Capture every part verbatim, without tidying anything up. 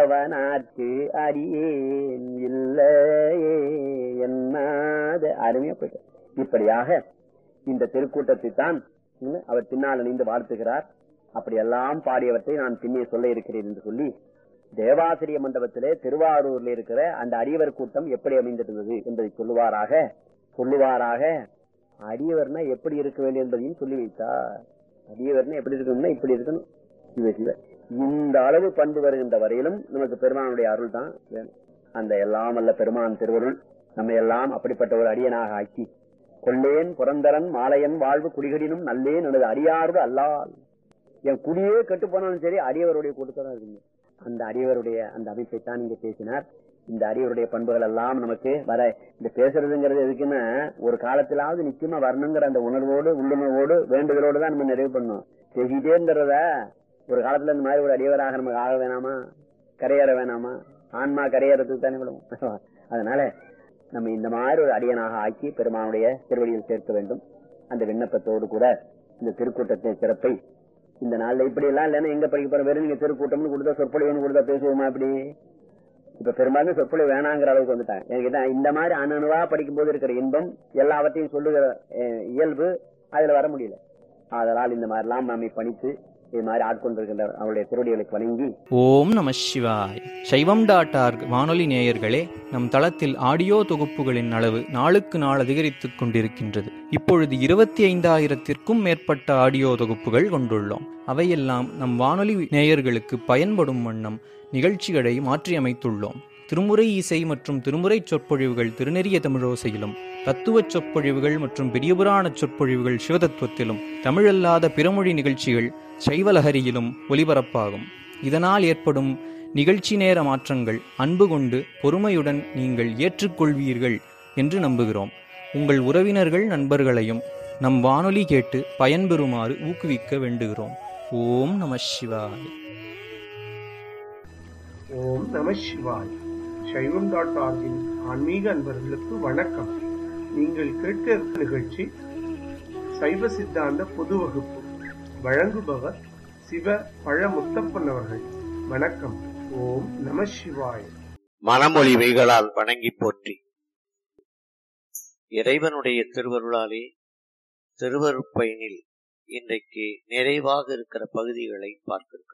அடியவனாற்கு அடியேன் இல்லையே என்னாத அருமையா போயிட்டு. இப்படியாக இந்த திருக்கூட்டத்தை தான் அவர் பின்னால் அணிந்து வாழ்த்துகிறார். அப்படியெல்லாம் பாடியவற்றை நான் பின்னே சொல்ல இருக்கிறேன் என்று சொல்லி, தேவாசிரிய மண்டபத்திலே திருவாரூரில் இருக்கிற அந்த அடியவர் கூட்டம் எப்படி அமைந்திருந்தது என்பதை சொல்லுவாராக சொல்லுவாராக அடியவர்னா எப்படி இருக்க வேண்டும் என்பதையும் சொல்லி வைத்தார். அடியவர்னா எப்படி இருக்கணும்னா இப்படி இருக்கணும். சிவ சிவ இந்த அளவு பண்பு வருகின்ற வரையிலும் நமக்கு பெருமானுடைய அருள் தான் வேணும். அந்த எல்லாம் அல்ல பெருமான் திருவருள் நம்ம எல்லாம் அப்படிப்பட்ட ஒரு அடியனாக ஆக்கி, கொள்ளேன் புரந்தரன் மாலையன் வாழ்வு குடிகடினும் நல்லேன் எனது அடியாரோடு அல்லால். என் குடியே கெட்டு போனாலும் சரி அடியவருடைய கூட்டத்தான் இருக்குங்க. அந்த அடியவருடைய அந்த அமைப்பை தான் இங்க பேசினார். இந்த அடியவருடைய பண்புகள் எல்லாம் நமக்கு வர, இந்த பேசுறதுங்கிறது எதுக்குன்னா ஒரு காலத்திலாவது நிச்சயமா வரணுங்கிற அந்த உணர்வோடு உள்ளுணர்வோடு வேண்டுதலோடு தான் நம்ம நிறைவு பண்ணணும். பேசிக்கிட்டே இருந்தத ஒரு காலத்துல இந்த மாதிரி ஒரு அடியவராக நமக்கு ஆக வேணாமா, கரையேற வேணாமா? ஆன்மா கரையேறதுக்கு தானே விடுவோம். அதனால நம்ம இந்த மாதிரி ஒரு அடியனாக ஆக்கி பெருமானுடைய திருவடியில் சேர்க்க வேண்டும். அந்த விண்ணப்பத்தோடு கூட இந்த திருக்கூட்டத்தின் சிறப்பை இந்த நாள்ல இப்படி எல்லாம் இல்லைன்னா எங்க படிக்க போற, வெறும் நீங்க திருக்கூட்டம்னு கொடுத்தா சொற்பொழிவுன்னு கொடுத்தா பேசுவோமா? அப்படி இப்ப பெரும்பாலும் சொற்பொழிவு வேணாங்கிற அளவுக்கு வந்துட்டாங்க. எனக்கு இந்த மாதிரி அணுவா படிக்கும் போது இருக்கிற இன்பம் எல்லாவற்றையும் சொல்லுகிற இயல்பு அதுல வர முடியல. அதனால் இந்த மாதிரி எல்லாம் நம்மை பணித்து இது மாதிரி ஆட்கொண்டிருக்கின்ற அவருடைய திருவடிகளுக்கு வணங்கி ஓம் நம சிவாய். சைவம் டாட் ஆர்க் வானொலி நேயர்களே, நம் தளத்தில் ஆடியோ தொகுப்புகளின் அளவு நாளுக்கு நாள் அதிகரித்துக் கொண்டிருக்கின்றது. இப்பொழுது இருபத்தி ஐந்தாயிரத்திற்கும் மேற்பட்ட ஆடியோ தொகுப்புகள் கொண்டுள்ளோம். அவையெல்லாம் நம் வானொலி நேயர்களுக்கு பயன்படும் வண்ணம் நிகழ்ச்சிகளை மாற்றியமைத்துள்ளோம். திருமுறை இசை மற்றும் திருமுறை சொற்பொழிவுகள் திருநெறிய தமிழோசையிலும், தத்துவச் சொற்பொழிவுகள் மற்றும் பெரியபுராண சொற்பொழிவுகள் சிவதத்துவத்திலும், தமிழல்லாத பிறமொழி நிகழ்ச்சிகள் சைவலஹரியிலும் ஒலிபரப்பாகும். இதனால் ஏற்படும் நிகழ்ச்சி நேர மாற்றங்கள் அன்பு கொண்டு பொறுமையுடன் நீங்கள் ஏற்றுக்கொள்வீர்கள் என்று நம்புகிறோம். உங்கள் உறவினர்கள் நண்பர்களையும் நம் வானொலி கேட்டு பயன்பெறுமாறு ஊக்குவிக்க வேண்டுகிறோம். ஓம் நம சிவாய். ஓம் நம சிவாய். சைவம் டாட் ஆர்கின் ஆன்மீக அன்பர்களுக்கு வணக்கம். நீங்கள் கேட்க இருக்கும் நிகழ்ச்சி சைவ சித்தாந்த பொது வகுப்பு. வழங்குபவர் சிவ பழ முத்தப்பன் அவர்கள். வணக்கம். ஓம் நம சிவாய். மனமொழி வைகளால் வணங்கி போற்றி. இறைவனுடைய திருவருளாலே திருவருட்பயனில் இன்றைக்கு நிறைவாக இருக்கிற பகுதிகளை பார்க்கிறோம்.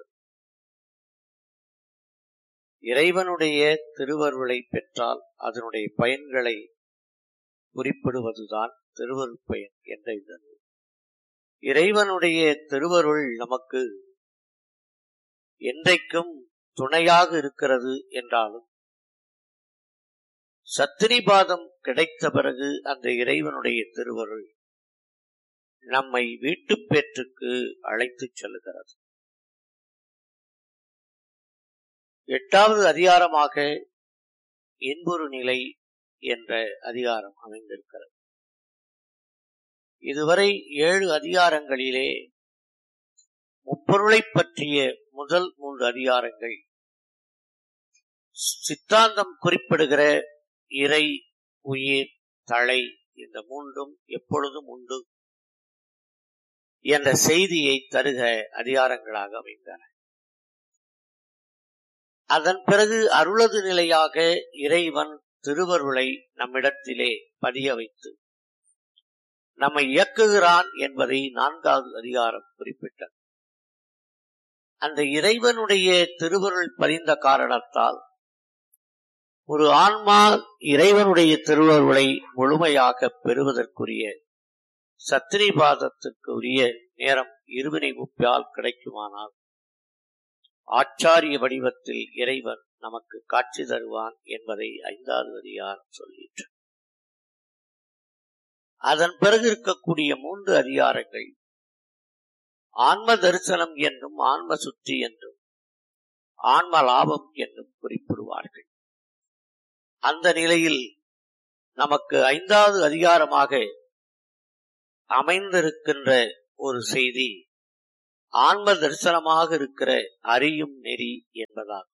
இறைவனுடைய திருவருளை பெற்றால் அதனுடைய பயன்களை குறிப்பிடுவதுதான் திருவருட்பயன் என்ற இதழ். இறைவனுடைய திருவருள் நமக்கு என்றைக்கும் துணையாக இருக்கிறது என்றாலும், சத்தினிபாதம் கிடைத்த பிறகு அந்த இறைவனுடைய திருவருள் நம்மை வீட்டுப் பேற்றுக்கு அழைத்துச் செல்கிறது. எட்டாவது அதிகாரமாக இன்புறு நிலை என்ற அதிகாரம் அமைந்திருக்கிறது. இதுவரை ஏழு அதிகாரங்களிலே முப்பொருளை பற்றிய முதல் மூன்று அதிகாரங்கள் சித்தாந்தம் குறிப்பிடுகிற இறை, உயிர், தலை இந்த மூன்றும் எப்பொழுதும் உண்டு என்ற செய்தியை தருக அதிகாரங்களாக அமைந்தன. அதன் பிறகு அருளது நிலையாக இறைவன் திருவருளை நம்மிடத்திலே பதிய வைத்து நம்மை இயக்குகிறான் என்பதை நான்காவது அதிகாரம் குறிப்பிட்டது. அந்த இறைவனுடைய திருவருள் பதிந்த காரணத்தால் ஒரு ஆன்மா இறைவனுடைய திருவருளை முழுமையாக பெறுவதற்குரிய சத்திரிபாதத்திற்கு உரிய நேரம் இருவினை முப்பியால் கிடைக்குமானால் ஆச்சாரிய வடிவத்தில் இறைவன் நமக்கு காட்சி தருவான் என்பதை ஐந்தாவது அதிகாரம் சொல்லிற்று. அதன் பிறகு இருக்கக்கூடிய மூன்று அதிகாரங்கள் ஆன்ம தரிசனம் என்றும் ஆன்ம சுத்தி என்றும் ஆன்ம லாபம் என்றும் குறிப்பிடுவார்கள். அந்த நிலையில் நமக்கு ஐந்தாவது அதிகாரமாக அமைந்திருக்கின்ற ஒரு செய்தி ஆன்ம தரிசனமாக இருக்கிற அறியும் நெறி என்பதாகும்.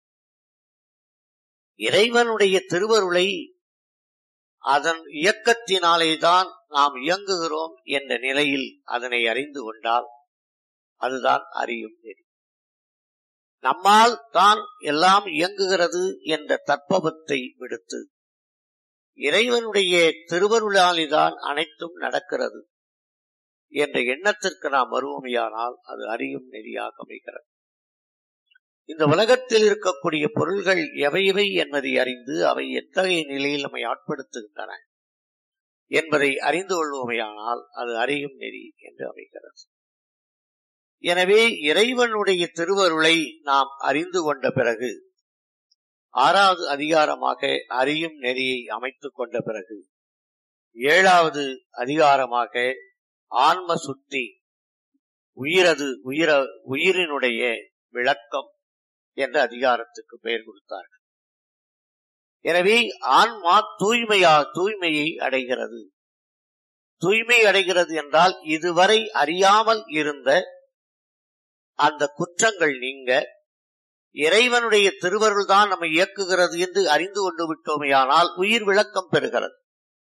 இறைவனுடைய திருவருளை அதன் இயக்கத்தினாலேதான் நாம் இயங்குகிறோம் என்ற நிலையில் அதனை அறிந்து கொண்டால் அதுதான் அறியும் நெறி. நம்மால் தான் எல்லாம் இயங்குகிறது என்ற தற்பவத்தை விடுத்து இறைவனுடைய திருவருளாலிதான் அனைத்தும் நடக்கிறது என்ற எண்ணத்திற்கு நாம் வருவோமையானால் அது அறியும் நெறியாக அமைகிறது. இந்த உலகத்தில் இருக்கக்கூடிய பொருள்கள் எவையவை என்பதை அறிந்து அவை எத்தகைய நிலையில் நம்மை ஆட்படுத்துகின்றன என்பதை அறிந்து கொள்வோமையானால் அது அறியும் நெறி என்று அமைகிறது. எனவே இறைவனுடைய திருவருளை நாம் அறிந்து கொண்ட பிறகு ஆறாவது அதிகாரமாக அறியும் நெறியை அமைத்துக் கொண்ட பிறகு ஏழாவது அதிகாரமாக ஆன்ம சுத்தி உயிரது உயிர உயிரினுடைய விளக்கம் என்ற அதிகாரத்துக்கு பெயர் கொடுத்தார்கள். எனவே ஆன்மா தூய்மையா தூய்மையை அடைகிறது. தூய்மை அடைகிறது என்றால் இதுவரை அறியாமல் இருந்த அந்த குற்றங்கள் நீங்க இறைவனுடைய திருவருள் தான் நம்மை இயக்குகிறது என்று அறிந்து கொண்டு விட்டோமையானால் உயிர் விளக்கம் பெறுகிறது.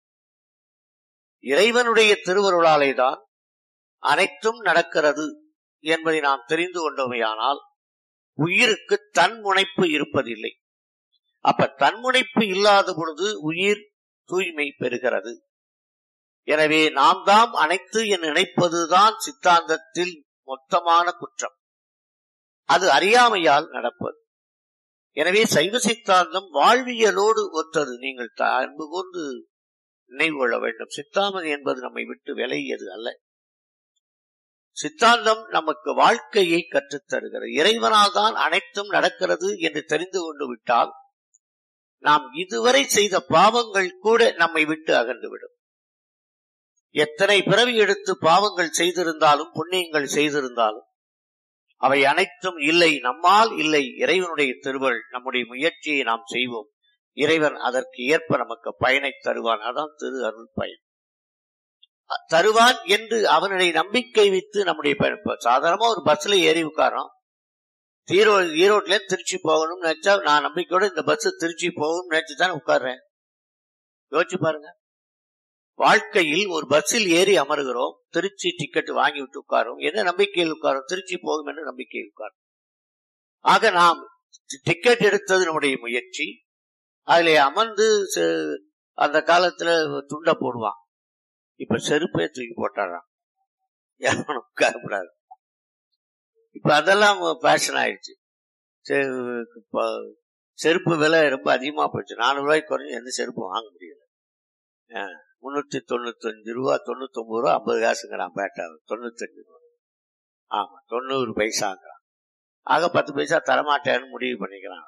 இறைவனுடைய திருவருளாலே தான் அனைத்தும் நடக்கிறது என்பதை நாம் தெரிந்து கொண்டோமையானால் உயிருக்கு தன்முனைப்பு இருப்பதில்லை. அப்ப தன்முனைப்பு இல்லாத பொழுது உயிர் தூய்மை பெறுகிறது. எனவே நாம் தாம் அனைத்து என நினைப்பதுதான் சித்தாந்தத்தில் மொத்தமான குற்றம். அது அறியாமையால் நடப்பது. எனவே சைவ சித்தாந்தம் வாழ்வியலோடு ஒத்தது. நீங்கள் அன்பு கூர்ந்து நினைவு கொள்ள வேண்டும். சித்தாந்தம் என்பது நம்மை விட்டு விலகியது அல்ல. சித்தாந்தம் நமக்கு வாழ்க்கையை கற்றுத் தருகிறது. இறைவனால் தான் அனைத்தும் நடக்கிறது என்று தெரிந்து கொண்டு விட்டால் நாம் இதுவரை செய்த பாவங்கள் கூட நம்மை விட்டு அகன்றுவிடும். எத்தனை பிறவி எடுத்து பாவங்கள் செய்திருந்தாலும் புண்ணியங்கள் செய்திருந்தாலும் அவை அனைத்தும் இல்லை, நம்மால் இல்லை, இறைவனுடைய திருவருள். நம்முடைய முயற்சியை நாம் செய்வோம், இறைவன் அதற்கு ஏற்ப நமக்கு பயனை தருவான். அதான் திரு அருள் பயன் தருவான் என்று அவனுடைய நம்பிக்கை வைத்து நம்முடைய பயன். சாதாரணமா ஒரு பஸ்ல ஏறி உட்காரோம், ஈரோ ஈரோட்ல திருச்சி போகணும்னு நினைச்சா நான் நம்பிக்கையோட இந்த பஸ் திருச்சி போகணும்னு நினைச்சுதான் உட்கார்றேன். யோசிச்சு பாருங்க. வாழ்க்கையில் ஒரு பஸ்ஸில் ஏறி அமர்கிறோம், திருச்சி டிக்கெட் வாங்கி விட்டு உட்காரும். என்ன நம்பிக்கையில் உட்காரும்? திருச்சி போகும் என்று நம்பிக்கையில் உட்காரும். ஆக நாம் டிக்கெட் எடுத்தது நம்முடைய முயற்சி. அதுல அமர்ந்து அந்த காலத்துல துண்டை போடுவான், இப்ப செருப்பே தூக்கி போட்டாராம், யாரும் உட்காரக்கூடாது. இப்ப அதெல்லாம் பேஷன் ஆயிடுச்சு. செருப்பு விலை ரொம்ப அதிகமா போயிடுச்சு. நானூறு ரூபாய்க்கு குறைஞ்சு எந்த செருப்பு வாங்க முடியல. முன்னூத்தி தொண்ணூத்தி அஞ்சு ரூபா தொண்ணூத்தி ஒன்பது ரூபா ஐம்பது காசுங்கிறான் பேட்டாவை. தொண்ணூத்தி அஞ்சு ரூபா ஆமா தொண்ணூறு பைசாங்கிறான். ஆக பத்து பைசா தரமாட்டேன்னு முடிவு பண்ணிக்கிறான்.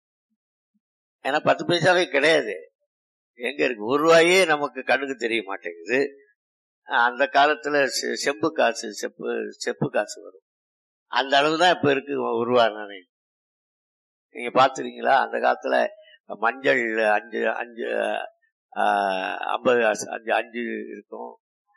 ஏன்னா பத்து பைசாவே கிடையாது. எங்க இருக்கு? ஒரு ரூபாயே நமக்கு கண்ணுக்கு தெரிய மாட்டேங்குது. அந்த காலத்துல செம்பு காசு செப்பு செப்பு காசு வரும். அந்த அளவுதான் இப்ப இருக்கு ஒரு ரூபா நாணயம். நீங்க பாத்துருக்கீங்களா? அந்த காலத்துல மஞ்சள் அஞ்சு அஞ்சு ஐம்பது காசு அஞ்சு அஞ்சு இருக்கும்,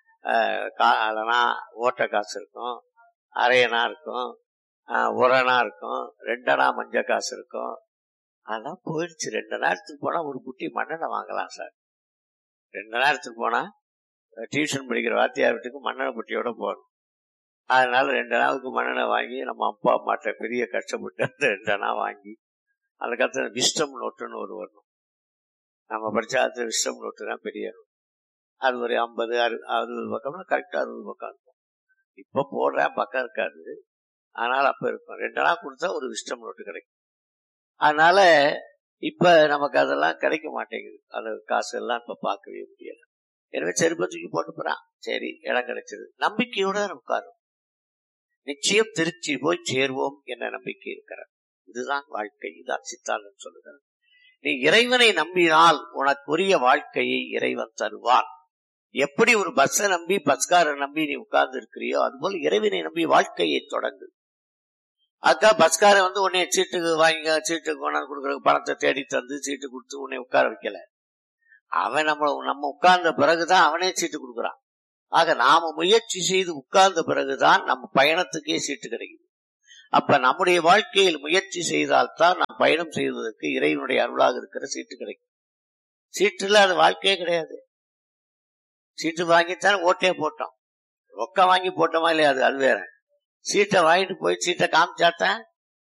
அதனா ஓட்ட காசு இருக்கும், அரையனா இருக்கும், உரணா இருக்கும், ரெண்டனா மஞ்ச காசு இருக்கும். அதெல்லாம் போயிடுச்சு. ரெண்டு நேரத்துக்கு போனா ஒரு குட்டி மண்ணெண்ணை வாங்கலாம் சார். ரெண்டு நேரத்துக்கு போனா டியூஷன் படிக்கிற வாத்தியார் வீட்டுக்கு மண்ணெண்ணை குட்டியோட போகணும். அதனால ரெண்டு நாளுக்கு மண்ணெண்ணை வாங்கி நம்ம அப்பா அம்மாட்ட பெரிய கஷ்டப்பட்டு அந்த ரெண்டனா வாங்கி அந்த காலத்துல விஸ்டம் நோட்டுன்னு ஒரு வரணும். நம்ம படிச்ச அது விஸ்டம் நோட்டு தான் பெரிய நோட்டு. அது ஒரு ஐம்பது அறு அறுபது பக்கம்னா கரெக்டா அறுபது பக்கம் இருக்கும். இப்ப போடுறேன் பக்கம் இருக்காது, அதனால அப்ப இருக்கும். ரெண்டு நாள் கொடுத்தா ஒரு விஸ்டம் நோட்டு கிடைக்கும். அதனால இப்ப நமக்கு அதெல்லாம் கிடைக்க மாட்டேங்குது. அது காசு எல்லாம் இப்ப பார்க்கவே முடியல. எனவே செருப்பை தூக்கி போட்டு போறான். சரி, இடம் கிடைச்சது. நம்பிக்கையோட உட்காரும். நிச்சயம் திருச்சி போய் சேர்வோம் என்ற நம்பிக்கை இருக்கிறது. இதுதான் வாழ்க்கை. இதுதான் சித்தாந்தம் சொல்லுகிறது. நீ இறைவனை நம்பினால் உனக்குரிய வாழ்க்கையை இறைவன் தருவான். எப்படி ஒரு பஸ்ஸை நம்பி பஸ்காரன் நம்பி நீ உட்கார்ந்து இருக்கிறியோ அதுபோல் இறைவனை நம்பி வாழ்க்கையை தொடங்கு. அக்கா பஸ்காரன் வந்து உன்னை சீட்டுக்கு வாங்கி சீட்டுக்கு கொண்டாந்து கொடுக்குற பணத்தை தேடி தந்து சீட்டு கொடுத்து உன்னை உட்கார வைக்கல. அவன் நம்ம நம்ம உட்கார்ந்த பிறகுதான் அவனே சீட்டு கொடுக்குறான். ஆக நாம முயற்சி செய்து உட்கார்ந்த பிறகுதான் நம்ம பயணத்துக்கே சீட்டு கிடைக்குது. அப்ப நம்முடைய வாழ்க்கையில் முயற்சி செய்தால்தான் நாம் பயணம் செய்வதற்கு இறைவனுடைய அருளாக இருக்கிற சீட்டு கிடைக்கும். சீட்டு இல்லாத வாழ்க்கையே கிடையாது. சீட்டு வாங்கித்தான் ஓட்டே போட்டோம். ரொக்க வாங்கி போட்டோமா இல்லையா? அது அது வேற. சீட்டை வாங்கிட்டு போய் சீட்டை காமிச்சாத்தான்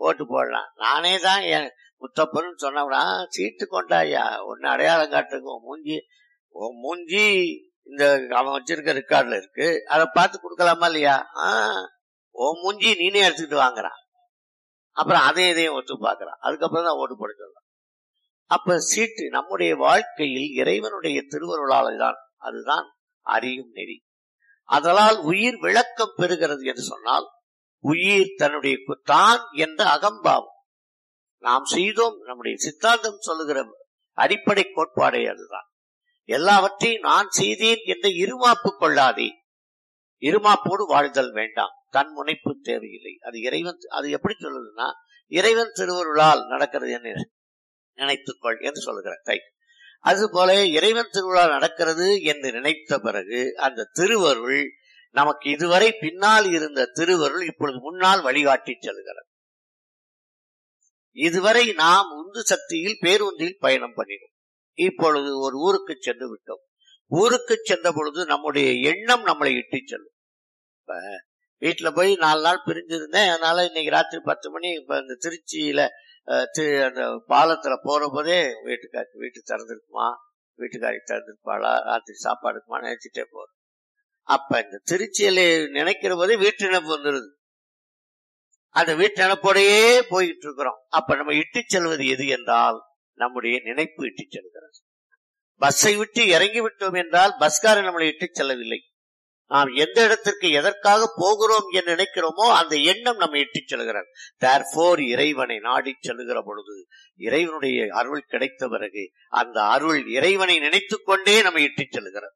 ஓட்டு போடலாம். நானே தான் என் முத்தப்பன்னு சொன்னவனா சீட்டு கொண்டாயா ஒன்னு அடையாளம் காட்டுங்க மூஞ்சி மூஞ்சி இந்த அவன் வச்சிருக்க ரெக்கார்ட்ல இருக்கு, அதை பார்த்து கொடுக்கலாமா இல்லையா? ஆஹ் ஓ மூஞ்சி நீனே எடுத்துக்கிட்டு வாங்குறான். அப்புறம் அதே இதையும் ஒத்து பாக்குறான். அதுக்கப்புறம் தான் ஓட்டு போட சொல்லலாம். அப்ப சீட்டு நம்முடைய வாழ்க்கையில் இறைவனுடைய திருவருளால் தான், அதுதான் அறியும் நெறி. அதனால் உயிர் விளக்கம் பெறுகிறது என்று சொன்னால் உயிர் தன்னுடைய தான் என்ற அகம்பாவம் நாம் செய்தோம். நம்முடைய சித்தாந்தம் சொல்லுகிற அடிப்படை கோட்பாடே அதுதான். எல்லாவற்றையும் நான் செய்தேன் என்ற இருமாப்பு கொள்ளாதே. இருமாப்போடு வாழ்தல் வேண்டாம். தன் முனைப்பு தேவையில்லை. அது இறைவன், அது எப்படி சொல்லுதுன்னா இறைவன் திருவருளால் நடக்கிறது என்று நினைத்துக்கொள் என்று சொல்லுகிற கை. அதுபோல இறைவன் திருவிழால் நடக்கிறது என்று நினைத்த பிறகு அந்த திருவருள் நமக்கு இதுவரை பின்னால் இருந்த திருவருள் இப்பொழுது முன்னால் வழிகாட்டி செல்கிறது. இதுவரை நாம் உந்து சக்தியில் பேருந்தில் பயணம் பண்ணினோம். இப்பொழுது ஒரு ஊருக்கு சென்று விட்டோம். ஊருக்கு சென்ற பொழுது நம்முடைய எண்ணம் நம்மளை இட்டு செல்லும். இப்ப வீட்டுல போய் நாலு நாள் பிரிஞ்சிருந்தேன், அதனால இன்னைக்கு ராத்திரி பத்து மணி இப்ப இந்த திருச்சியில அந்த பாலத்துல போற போதே வீட்டுக்காரி வீட்டு திறந்திருக்குமா, வீட்டுக்காரி திறந்திருப்பாளா, ராத்திரி சாப்பாடு இருக்குமா நினைச்சிட்டே போறோம். அப்ப இந்த திருச்சியில நினைக்கிற போதே வீட்டு நினைப்பு வந்துருது. அந்த வீட்டு நினைப்போடையே போயிட்டு இருக்கிறோம். அப்ப நம்ம இட்டு செல்வது எது என்றால் நம்முடைய நினைப்பு இட்டு செல்கிறது. பஸ்ஸை விட்டு இறங்கி விட்டோம் என்றால் பஸ்காரன் நம்மளை இட்டு செல்லவில்லை. நாம் எந்த இடத்திற்கு எதற்காக போகிறோம் என்று நினைக்கிறோமோ அந்த எண்ணம் நம்ம இட்டு செல்கிறார். தேர்ஃபோர் இறைவனை நாடி செல்லுகிற பொழுது இறைவனுடைய அருள் கிடைத்த பிறகு அந்த அருள் இறைவனை நினைத்துக் கொண்டே நம்ம இட்டு செல்கிறார்.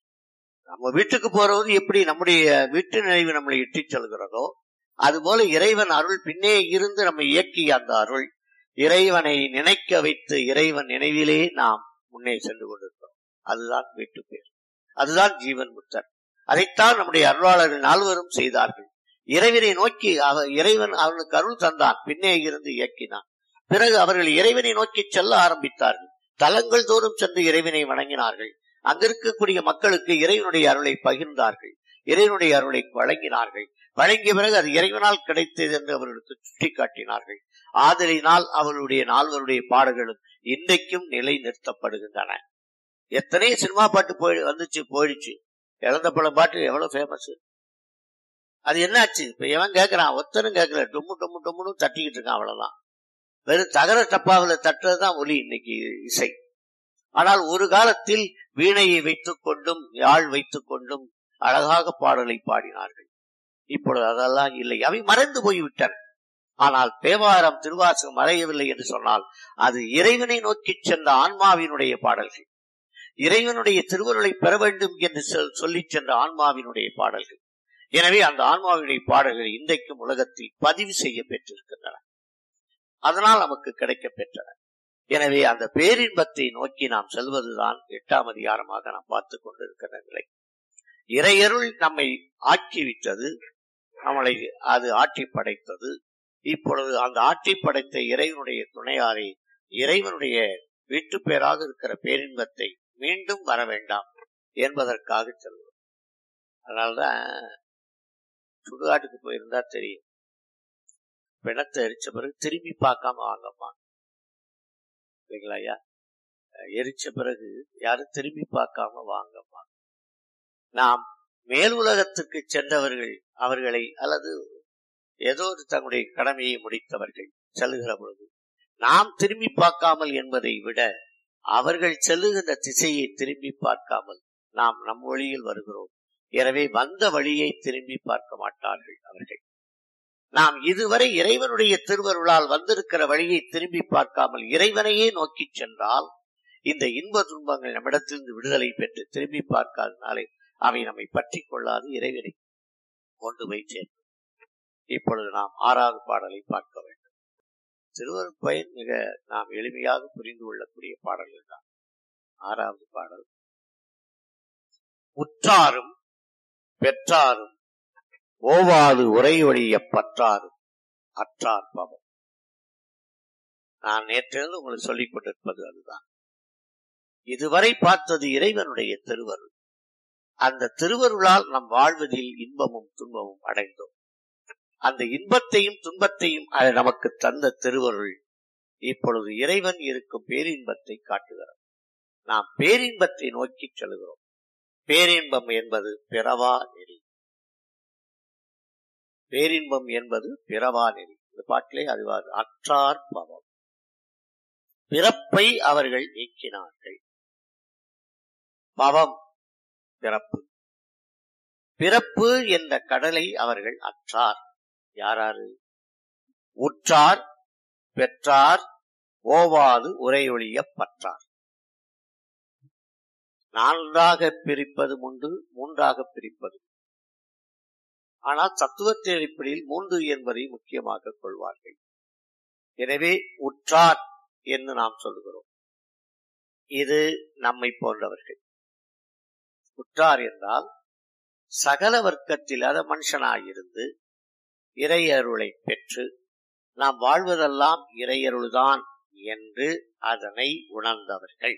நம்ம வீட்டுக்கு போறது எப்படி நம்முடைய வீட்டு நினைவு நம்மளை இட்டு செல்கிறதோ அதுபோல இறைவன் அருள் பின்னே இருந்து நம்ம இயக்கிய அந்த அருள் இறைவனை நினைக்க வைத்து இறைவன் நினைவிலே நாம் முன்னே சென்று கொண்டிருக்கிறோம். அதுதான் வீட்டு பேர், அதுதான் ஜீவன் முத்தர். அதைத்தான் நம்முடைய அருளாளர்கள் நால்வரும் செய்தார்கள். இறைவனை நோக்கி இறைவன் அவர்களுக்கு அருள் தந்தான், பின்னே இருந்து இயக்கினான். பிறகு அவர்கள் இறைவனை நோக்கி செல்ல ஆரம்பித்தார்கள். தலங்கள் தோறும் சென்று இறைவனை வணங்கினார்கள். அங்கிருக்கக்கூடிய மக்களுக்கு இறைவனுடைய அருளை பகிர்ந்தார்கள், இறைவனுடைய அருளை வழங்கினார்கள். வழங்கிய பிறகு அது இறைவனால் கிடைத்தது என்று அவர்களுக்கு சுட்டிக்காட்டினார்கள். ஆதலினால் அவர்களுடைய நால்வருடைய பாடல்களும் இன்றைக்கும் நிலை நிறுத்தப்படுகின்றன. எத்தனை சினிமா பாட்டு போய் வந்துச்சு போயிடுச்சு. இழந்த பழம் பாட்டு எவ்வளவு ஃபேமஸ். அது என்னாச்சு? இப்ப எவன் கேட்கிறான்? ஒத்தனும் கேட்கல, டொம்மு டொம்மு டொம்முன்னு தட்டிக்கிட்டு இருக்கான். அவ்வளவுதான். வெறும் தகர டப்பாவில் தட்டுறதுதான் ஒலி இன்னைக்கு இசை. ஆனால் ஒரு காலத்தில் வீணையை வைத்துக் கொண்டும் யாழ் வைத்துக் கொண்டும் அழகாக பாடலை பாடினார்கள். இப்பொழுது அதெல்லாம் இல்லை, அவை மறைந்து போய்விட்டன. ஆனால் தேவாரம் திருவாசகம் மறையவில்லை என்று சொன்னால் அது இறைவனை நோக்கி சென்ற ஆன்மாவினுடைய பாடல்கள், இறைவனுடைய திருவருளை பெற வேண்டும் என்று சொல்லி சென்ற ஆன்மாவினுடைய பாடல்கள். எனவே அந்த ஆன்மாவினுடைய பாடல்கள் இன்றைக்கும் உலகத்தில் பதிவு செய்ய பெற்றிருக்கின்றன. அதனால் நமக்கு கிடைக்க பெற்றன. எனவே அந்த பேரின்பத்தை நோக்கி நாம் செல்வதுதான் எட்டாம் அதிகாரமாக நாம் பார்த்துக் கொண்டிருக்கிற நிலை. இறையருள் நம்மை ஆக்கிவிட்டது, நம்மளை அது ஆட்சி படைத்தது. இப்பொழுது அந்த ஆட்சி படைத்த இறைவனுடைய துணையாரை இறைவனுடைய வீட்டு பேராக இருக்கிற பேரின்பத்தை மீண்டும் வர வேண்டாம் என்பதற்காக செல்வோம். அதனால்தான் சுடுகாட்டுக்கு போயிருந்தா தெரியும், பிணத்தை எரிச்ச பிறகு திரும்பி பார்க்காம வாங்கம்மா இல்லைங்களா ஐயா? எரிச்ச பிறகு யாரும் திரும்பி பார்க்காம வாங்கம்மா. நாம் மேல் உலகத்துக்கு சென்றவர்கள் அவர்களை அல்லது ஏதோ ஒரு தங்களுடைய கடமையை முடித்தவர்கள் செல்லுகிற பொழுது நாம் திரும்பி பார்க்காமல் என்பதை விட அவர்கள் செல்லுகின்ற திசையை திரும்பி பார்க்காமல் நாம் நம் வழியில் வருகிறோம். எனவே வந்த வழியை திரும்பி பார்க்க மாட்டார்கள் அவர்கள். நாம் இதுவரை இறைவனுடைய திருவருளால் வந்திருக்கிற வழியை திரும்பி பார்க்காமல் இறைவனையே நோக்கி சென்றால் இந்த இன்ப துன்பங்கள் நம்மிடத்திலிருந்து விடுதலை பெற்று திரும்பி பார்க்காதனாலே அவை நம்மை பற்றி கொள்ளாது, இறைவனை கொண்டு போய் சேர்க்கும். இப்பொழுது நாம் ஆறாவது பாடலை பார்க்க வேண்டும். திருவருட் பயன் மிக நாம் எளிமையாக புரிந்து கொள்ளக்கூடிய பாடல்கள் தான். ஆறாவது பாடல். உற்றாரும் பெற்றாரும் ஓவாது உரையொழிய பற்றாரும் அற்றார் பவம். நான் நேற்றிலிருந்து உங்களுக்கு சொல்லிக் கொண்டிருப்பது அதுதான். இதுவரை பார்த்தது இறைவனுடைய திருவருள். அந்த திருவருளால் நம் வாழ்வதில் இன்பமும் துன்பமும் அடைந்தோம். அந்த இன்பத்தையும் துன்பத்தையும் அது நமக்கு தந்த திருவருள் இப்பொழுது இறைவன் இருக்கும் பேரின்பத்தை காட்டுகிறது. நாம் பேரின்பத்தை நோக்கி செல்கிறோம். பேரின்பம் என்பது பிறவா நெறி. பேரின்பம் என்பது பிறவா நெறி. இந்த பாட்டிலே அதுவாது அற்றார் பவம். பிறப்பை அவர்கள் நீக்கினார்கள். பவம் பிறப்பு. பிறப்பு என்ற கடலை அவர்கள் அற்றார். யாராரு? உற்றார், பெற்றார், ஓவாது உரையொழிய பற்றார். நான்காக பிரிப்பது உண்டு, மூன்றாக பிரிப்பது. ஆனால் தத்துவத்தின் அடிப்படையில் மூன்று என்பதை முக்கியமாக கொள்வார்கள். எனவே உற்றார் என்று நாம் சொல்லுகிறோம். இது நம்மை போன்றவர்கள். உற்றார் என்றால் சகல வர்க்கத்தில் அத மனுஷனாயிருந்து இறையருளை பெற்று நாம் வாழ்வதெல்லாம் இறையருள்தான் என்று அதனை உணர்ந்தவர்கள்.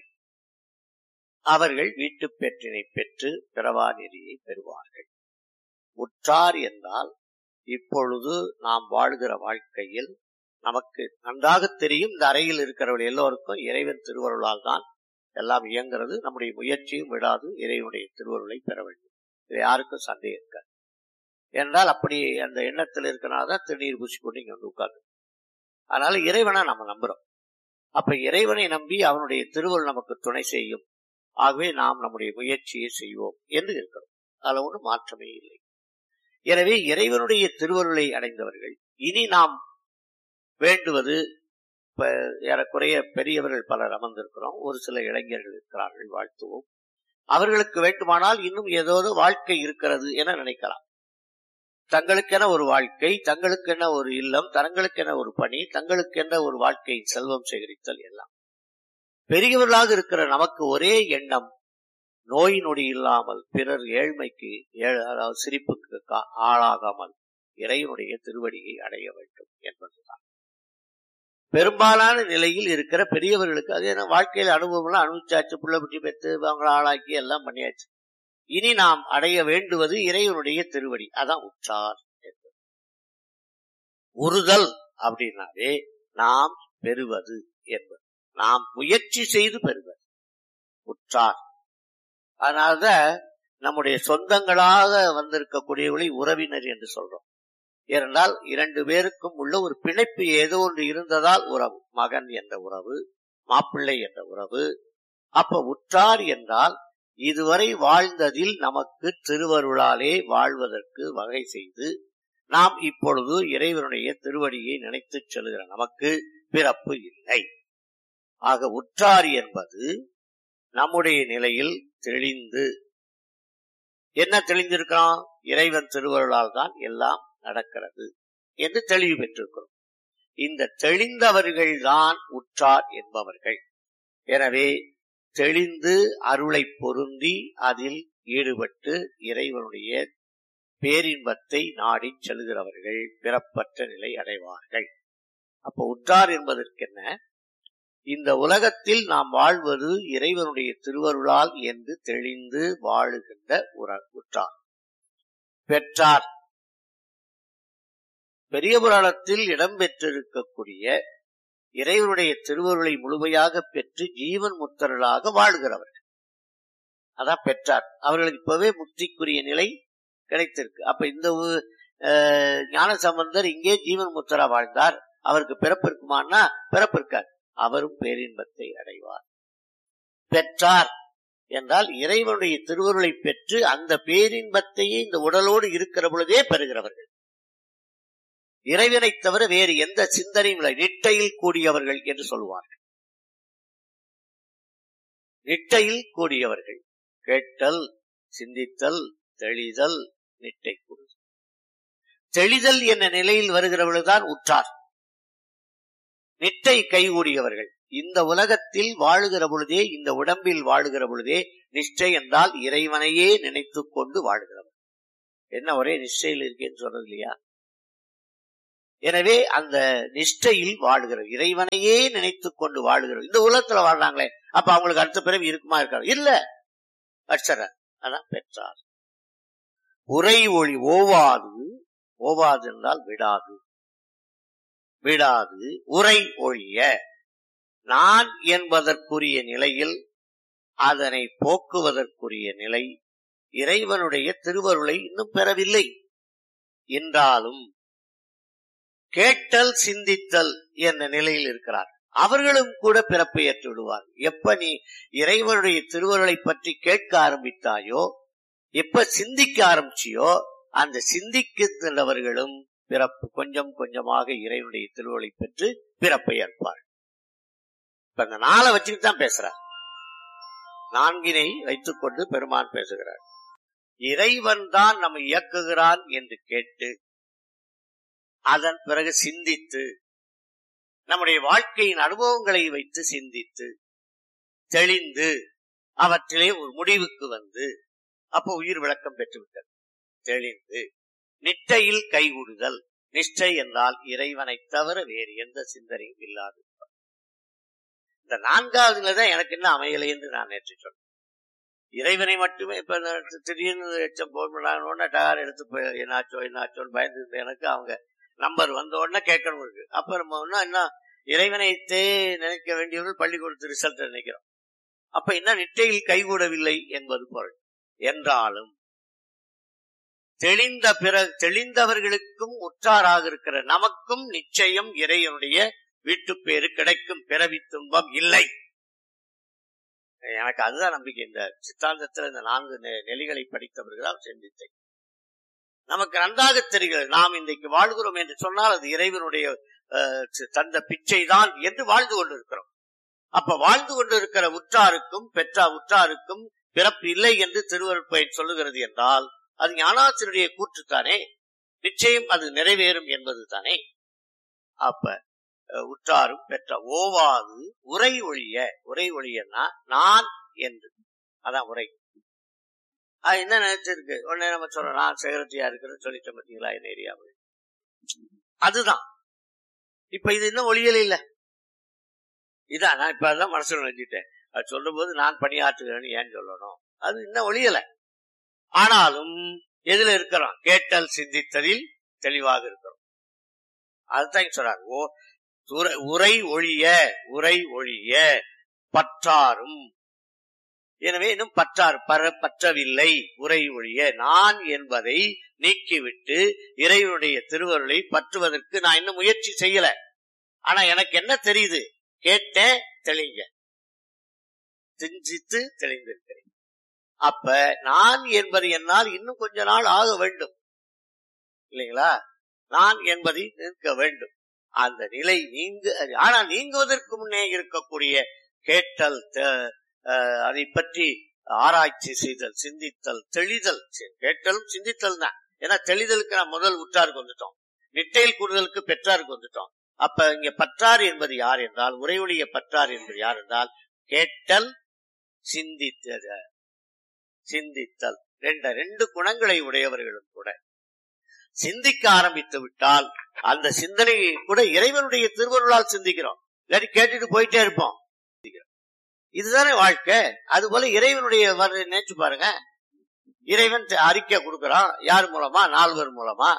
அவர்கள் வீட்டு பெற்றினை பெற்று பிறவா நெறியை பெறுவார்கள். உற்றார் என்றால் இப்பொழுது நாம் வாழ்கிற வாழ்க்கையில் நமக்கு நன்றாக தெரியும், இந்த அறையில் இருக்கிறவர்கள் எல்லோருக்கும் இறைவன் திருவருளால் தான் எல்லாம் இயங்கிறது. நம்முடைய முயற்சியும் விடாது இறைவனுடைய திருவருளை பெற வேண்டும். இது யாருக்கும் சந்தேகம் இருக்காது. என்றால் அப்படி அந்த எண்ணத்தில் இருக்கிறனால்தான் திருநீர் பூசிக்கொண்டு இங்க வந்து உட்கார்ந்து. அதனால இறைவனை நம்ம நம்புறோம். அப்ப இறைவனை நம்பி அவனுடைய திருவருள் நமக்கு துணை செய்யும். ஆகவே நாம் நம்முடைய முயற்சியை செய்வோம் என்று இருக்கிறோம். அதுல ஒன்றும் மாற்றமே இல்லை. எனவே இறைவனுடைய திருவருளை அடைந்தவர்கள் இனி நாம் வேண்டுவது, ஏறக்குறைய பெரியவர்கள் பலர் அமர்ந்திருக்கிறோம், ஒரு சில இளைஞர்கள் இருக்கிறார்கள், வாழ்த்துவோம். அவர்களுக்கு வேண்டுமானால் இன்னும் ஏதோ வாழ்க்கை இருக்கிறது என நினைக்கலாம். தங்களுக்கென ஒரு வாழ்க்கை, தங்களுக்கென ஒரு இல்லம், தங்களுக்கென ஒரு பணி, தங்களுக்கென ஒரு வாழ்க்கையின் செல்வம் சேகரித்தல் எல்லாம். பெரியவர்களாக இருக்கிற நமக்கு ஒரே எண்ணம், நோய் நொடி இல்லாமல் பிறர் ஏழ்மைக்கு அதாவது சிரிப்புக்கு ஆளாகாமல் இறைவனுடைய திருவடியை அடைய வேண்டும் என்பதுதான். பெரும்பாலான நிலையில் இருக்கிற பெரியவர்களுக்கு அது என்ன வாழ்க்கையில் அனுபவம்லாம் அனுபவிச்சாச்சு, புள்ள குட்டி பெற்று அவங்கள ஆளாக்கி எல்லாம் பண்ணியாச்சு. இனி நாம் அடைய வேண்டுவது இறைவனுடைய திருவடி. அதான் உற்றார் என்பது. உறுதல் அப்படின்னாலே நாம் பெறுவது என்பது, நாம் முயற்சி செய்து பெறுவது உற்றார். அதனால்தான் நம்முடைய சொந்தங்களாக வந்திருக்கக்கூடியவர்களை உறவினர் என்று சொல்றோம். ஏனென்றால் இரண்டு பேருக்கும் உள்ள ஒரு பிணைப்பு ஏதோ ஒன்று இருந்ததால் உறவு. மகன் என்ற உறவு, மாப்பிள்ளை என்ற உறவு. அப்ப உற்றார் என்றால் இதுவரை வாழ்ந்ததில் நமக்கு திருவருளாலே வாழ்வதற்கு வகை செய்து நாம் இப்பொழுது இறைவனுடைய திருவடியை நினைத்து செல்கிற நமக்கு பிறப்பு இல்லை. ஆக உற்றார் என்பது நம்முடைய நிலையில் தெளிந்து, என்ன தெளிந்திருக்கிறோம்? இறைவன் திருவருளால் தான் எல்லாம் நடக்கிறது என்று தெளிவு பெற்றிருக்கிறோம். இந்த தெளிந்தவர்கள் தான் உற்றார் என்பவர்கள். எனவே தெளிந்து அருளை பொருந்தி அதில் ஈடுபட்டு இறைவனுடைய பேரின்பத்தை நாடி செல்கிறவர்கள் பிறப்பற்ற நிலை அடைவார்கள். அப்ப உற்றார் என்பதற்கென்ன? இந்த உலகத்தில் நாம் வாழ்வது இறைவனுடைய திருவருளால் என்று தெளிந்து வாழுகின்ற உற்றார். பெற்றார் பெரிய புராணத்தில் இடம்பெற்றிருக்கக்கூடிய இறைவனுடைய திருவருளை முழுமையாக பெற்று ஜீவன் முத்தர்களாக வாழ்கிறவர்கள் அதான் பெற்றார். அவர்களுக்கு இப்பவே முக்திக்குரிய நிலை கிடைத்திருக்கு. அப்ப இந்த ஞான சம்பந்தர் இங்கே ஜீவன் முத்தரா வாழ்ந்தார், அவருக்கு பிறப்பு இருக்குமானா பிறப்பு இருக்கார், அவரும் பேரின்பத்தை அடைவார். பெற்றார் என்றால் இறைவனுடைய திருவருளை பெற்று அந்த பேரின்பத்தையே இந்த உடலோடு இருக்கிற பொழுதே பெறுகிறவர்கள். இறைவனை தவிர வேறு எந்த சிந்தனையும் இல்லை. நிட்டையில் கூடியவர்கள் என்று சொல்வார்கள். நிட்டையில் கூடியவர்கள் கேட்டல், சிந்தித்தல், தெளிதல், நிட்டை கூடுதல். தெளிதல் என்ற நிலையில் வருகிறவர்கள்தான் உற்றார். நிட்டை கைகூடியவர்கள் இந்த உலகத்தில் வாழுகிற பொழுதே, இந்த உடம்பில் வாழுகிற பொழுதே நிஷ்டை என்றால் இறைவனையே நினைத்துக் கொண்டு வாழ்கிறவர். என்ன ஒரே நிஷ்டையில் இருக்கேன்னு சொல்றது இல்லையா? எனவே அந்த நிஷ்டையில் வாழ்கிறது, இறைவனையே நினைத்துக் கொண்டு வாழ்கிறது. இந்த உலகத்துல வாழ்றாங்களே, அப்ப அவங்களுக்கு அடுத்த பிறவி இருக்குமா இருக்காது? இல்ல, அச்சர அதான் பெற்றார். உரை ஒளி ஓவாது ஓவாது என்றால் விடாது. விடாது உரை ஒழிய நான் என்பதற்குரிய நிலையில் அதனை போக்குவதற்குரிய நிலை இறைவனுடைய திருவருளை இன்னும் பெறவில்லை என்றாலும் கேட்டல் சிந்தித்தல் என்ற நிலையில் இருக்கிறார். அவர்களும் கூட பிறப்பை ஏற்று விடுவார். எப்ப நீ இறைவனுடைய திருவருளை பற்றி கேட்க ஆரம்பித்தாயோ, எப்ப சிந்திக்க ஆரம்பிச்சியோ, அந்த சிந்திக்கின்றவர்களும் பிறப்பு கொஞ்சம் கொஞ்சமாக இறைவனுடைய திருவருளை பெற்று பிறப்பை ஏற்பார். இப்ப அந்த நாளை வச்சுக்கிட்டு தான் பேசுறார். நான்கினை வைத்துக் கொண்டு பெருமான் பேசுகிறார். இறைவன் தான் நம்மை இயக்குகிறான் என்று கேட்டு அதன் பிறகு சிந்தித்து நம்முடைய வாழ்க்கையின் அனுபவங்களை வைத்து சிந்தித்து தெளிந்து அவற்றிலே ஒரு முடிவுக்கு வந்து அப்போ உயிர் விளக்கம் பெற்றுவிட்டது. தெளிந்து நிட்டையில் கைகூடுதல். நிஷ்டை என்றால் இறைவனை தவிர வேறு எந்த சிந்தனையும் இல்லாது. இந்த நான்காவதுலதான் எனக்கு என்ன அமையலை என்று நான் நேற்று சொன்னேன். இறைவனை மட்டுமே இப்ப திடீர்னு எச்சம் போன டகார் எடுத்து என்னாச்சோ என்னாச்சோன்னு பயந்து எனக்கு அவங்க நம்பர் வந்த உடனே கேட்கணும் இருக்கு. அப்ப நம்ம என்ன இறைவனைத்தே நினைக்க வேண்டியவர்கள் பள்ளிக்கூடத்து ரிசல்ட் நினைக்கிறோம். அப்ப என்ன நிட்டையில் கைகூடவில்லை என்பது பொருள். என்றாலும் தெளிந்த பிற தெளிந்தவர்களுக்கும் உற்றாராக இருக்கிற நமக்கும் நிச்சயம் இறைவனுடைய வீட்டு பேரு கிடைக்கும். பிறவி துன்பம் இல்லை. எனக்கு அதுதான் நம்பிக்கை. இந்த சித்தாந்தத்தில் இந்த நான்கு நெறிகளை படித்தவர்களால் சிந்தித்தேன். நமக்கு நன்றாக தெரிகிறது நாம் இன்றைக்கு வாழ்கிறோம் என்று சொன்னால் அது இறைவனுடைய தந்த பிச்சை தான் என்று வாழ்ந்து கொண்டிருக்கிறோம். அப்ப வாழ்ந்து கொண்டிருக்கிற உற்றாருக்கும் பெற்ற உற்றாருக்கும் பிறப்பு இல்லை என்று திருவருட்பயன் சொல்லுகிறது என்றால் அது ஞானாசிரியருடைய கூற்றுத்தானே. நிச்சயம் அது நிறைவேறும் என்பது தானே. அப்ப உற்றாரும் பெற்ற ஓவாது உரை ஒழிய. உரை ஒழியன்னா நான் என்று அதான் உரை. அது என்ன நினைச்சிருக்கு உடனே நம்ம சொல்றோம் நான் செக்ரட்டரியா இருக்கிறேன்னு சொல்லிட்ட பார்த்தீங்களா என் ஏரியாவில். அதுதான் இப்ப இது இன்னும் ஒழியல இல்ல. இதான் நான் இப்ப அதான் மனசுல நினைச்சிட்டேன். அது சொல்லும் போது நான் பணியாற்றுகிறேன்னு ஏன் சொல்லணும்? அது இன்னும் ஒழியல. ஆனாலும் எதுல இருக்கிறோம்? கேட்டல் சிந்தித்ததில் தெளிவாக இருக்கிறோம். அதுதான் சொல்றாங்க. ஓ உரை ஒழிய. உரை ஒழிய பற்றாரும். எனவே இன்னும் பற்றார் பர பற்றவில்லை. உரை ஒழிய நான் என்பதை நீக்கிவிட்டு இறைவனுடைய திருவருளை பற்றுவதற்கு நான் இன்னும் முயற்சி செய்யல. ஆனா எனக்கு என்ன தெரியுது? கேட்டேன், தெளிங்க, சிந்தித்து தெளிந்திருக்கிறேன். அப்ப நான் என்பது என்னால் இன்னும் கொஞ்ச நாள் ஆக வேண்டும் இல்லைங்களா? நான் என்பதை நிற்க வேண்டும். அந்த நிலை நீங்க ஆனா நீங்குவதற்கு முன்னே இருக்கக்கூடிய கேட்டல், அதை பற்றி ஆராய்ச்சி செய்தல், சிந்தித்தல், தெளிதல். கேட்டலும் சிந்தித்தல் தான். ஏன்னா தெளிதலுக்கு நான் முதல் உற்றாருக்கு வந்துட்டோம், நிட்டையில் கூடுதலுக்கு பெற்றாருக்கு வந்துட்டோம். அப்ப இங்க பற்றார் என்பது யார் என்றால், உரையொழிய பற்றார் என்பது யார் என்றால் கேட்டல் சிந்தித்தது. சிந்தித்தல் ரெண்டு ரெண்டு குணங்களை உடையவர்களும் கூட சிந்திக்க ஆரம்பித்து விட்டால் அந்த சிந்தனையை கூட இறைவனுடைய திருவருளால் சிந்திக்கிறோம். இல்லாட்டி கேட்டுட்டு போயிட்டே இருப்போம். இதுதானே வாழ்க்கை. அது போல இறைவனுடைய நினைச்சு பாருங்க. இறைவன் அறிக்கை கொடுக்கிறான். யார் மூலமா? நால்வர் மூலமா.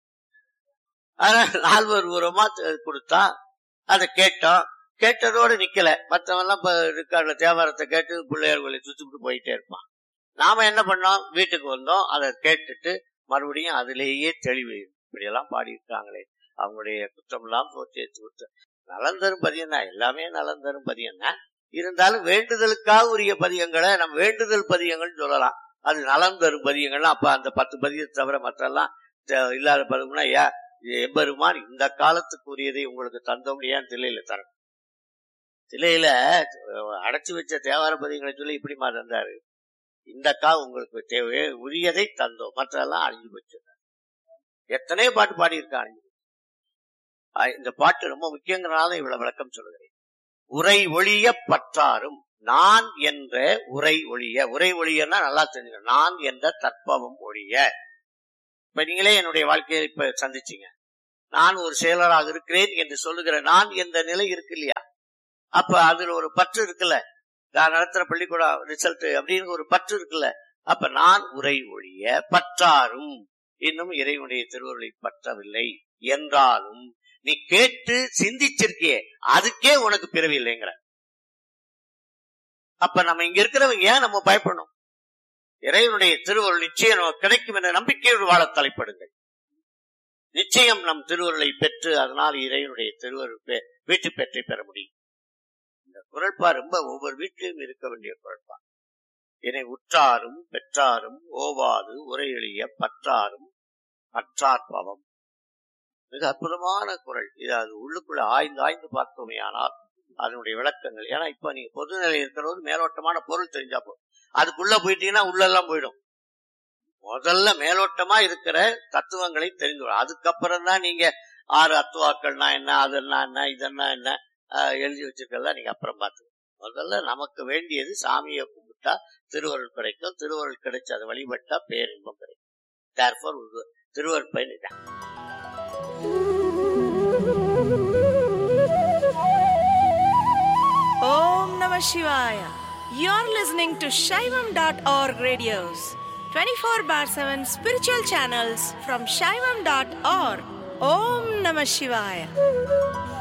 நால்வர் மூலமா கொடுத்தா அதை கேட்டோம். கேட்டதோடு நிக்கல. மற்றவெல்லாம் இருக்காருல தேவாரத்தை கேட்டு பிள்ளையார்களை சுத்திட்டு போயிட்டே இருப்பான். நாம என்ன பண்ணோம்? வீட்டுக்கு வந்தோம், அதை கேட்டுட்டு மறுபடியும் அதிலேயே தெளிவு. இப்படி எல்லாம் பாடியிருக்காங்களே, அவங்களுடைய குற்றம் எல்லாம் போச்சு. நலந்தரும் பதியம் தான், எல்லாமே நலந்தரும் பதியம் தான். இருந்தாலும் வேண்டுதலுக்காக உரிய பதியங்களை நம்ம வேண்டுதல் பதியங்கள் சொல்லலாம். அது நலந்தரும் பதியங்கள்லாம். அப்ப அந்த பத்து பதியத்தை தவிர மற்றெல்லாம் இல்லாத பதியம்னா ஏ எம்பெருமான் இந்த காலத்துக்கு உரியதை உங்களுக்கு தந்தோம் ஏன் தில்லையில தரணும்? தில்லையில அடைச்சு வச்ச தேவார பதியங்களை சொல்லி இப்படிமா தந்தாரு. இந்த கா உங்களுக்கு தேவை உரியதை தந்தோம், மற்றெல்லாம் அழிஞ்சு போச்சு. எத்தனையோ பாட்டு பாடியிருக்கா அழிஞ்சு போச்சு. இந்த பாட்டு ரொம்ப முக்கியங்கிறனால இவ்வளவு விளக்கம் சொல்லுகிறேன். உரை ஒழிய பற்றாரும். நான் என்ற உரை ஒழிய. உரை ஒழியன்னா நல்லா தெரிஞ்சுக்க. நான் என்ற தற்பவம் ஒழிய. இப்ப நீங்களே என்னுடைய வாழ்க்கையை இப்ப சந்திச்சீங்க. நான் ஒரு செயலராக இருக்கிறேன் என்று சொல்லுகிற நான் என்ற நிலை இருக்கு இல்லையா? அப்ப அதுல ஒரு பற்று இருக்குல்ல. நான் நடத்துற பள்ளிக்கூடம் ரிசல்ட் அப்படின்னு ஒரு பற்று இருக்குல்ல. அப்ப நான் உரை ஒழிய பற்றாரும் இன்னும் இறைவனுடைய திருவருளை பற்றவில்லை என்றாலும் நீ கேட்டு சிந்திச்சிருக்கியே, அதுக்கே உனக்கு பிறவி இல்லைங்கிற. அப்ப நம்ம இங்க இருக்கிறவங்க ஏன் நம்ம பயப்படணும்? இறைவனுடைய திருவருள் நிச்சயம் நமக்கு கிடைக்கும் என்ற நம்பிக்கையோடு வாழ தலைப்படுங்கள். நிச்சயம் நம் திருவருளை பெற்று அதனால் இறைவனுடைய திருவருள் வீட்டு பெற்றை பெற முடியும். இந்த குறள்பா ரொம்ப ஒவ்வொரு வீட்டிலும் இருக்க வேண்டிய குறள்பா. என்னை உற்றாரும் பெற்றாரும் ஓவாது உரை எளிய பற்றாரும் அற்றார் பவம். மிக அற்புதமான குறள். இது அது உள்ளுக்குள்ள ஆய்ந்து ஆய்ந்து பார்த்தோமே ஆனால் அதனுடைய விளக்கங்கள். ஏன்னா இப்ப நீங்க பொதுநிலை இருக்கிறது மேலோட்டமான பொருள் தெரிஞ்சா போதும். அதுக்குள்ள போயிட்டீங்கன்னா உள்ளெல்லாம் போயிடும். முதல்ல மேலோட்டமா இருக்கிற தத்துவங்களை தெரிந்து, அதுக்கப்புறம் தான் நீங்க ஆறு அத்துவாக்கள்னா என்ன, அதென்னா என்ன, இதென்னா என்ன எழுதி வச்சிருக்கெல்லாம் நீங்க அப்புறம் பார்த்து. முதல்ல நமக்கு வேண்டியது சாமியை கும்பிட்டா திருவருள் கிடைக்கும். திருவருள் கிடைச்சு அதை வழிபட்டா பேரின்பம் கிடைக்கும். Therefore, திருவருள் பயன் இதான். Om Namah Shivaya. You're listening to Shaivam dot org radios, twenty-four bar seven spiritual channels from Shaivam dot org. Om Namah Shivaya.